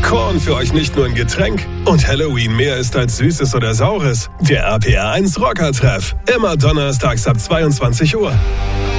Korn für euch nicht nur ein Getränk und Halloween mehr ist als Süßes oder Saures. Der RPR 1 Rocker-Treff. Immer donnerstags ab 22 Uhr.